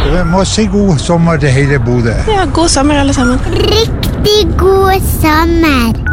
Vi må si god sommer til hele Bodø. Ja, god sommer alle sammen. Riktig god sommer.